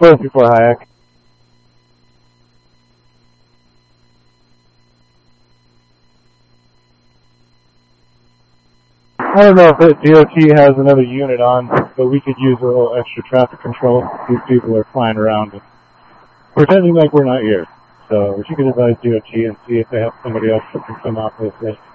close before Hayek. I don't know if the DOT has another unit on, but we could use a little extra traffic control. These people are flying around and pretending like we're not here. So if you could advise DOT and see if they have somebody else that can come out with this.